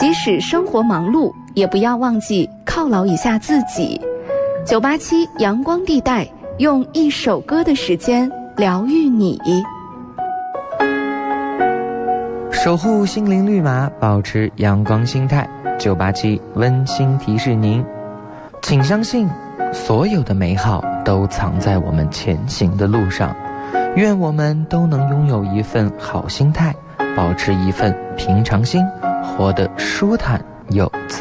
即使生活忙碌，也不要忘记犒劳一下自己。987阳光地带，用一首歌的时间疗愈你。 守护心灵绿码，保持阳光心态。987温馨提示您，请相信所有的美好都藏在我们前行的路上。愿我们都能拥有一份好心态，保持一份平常心，活得舒坦又自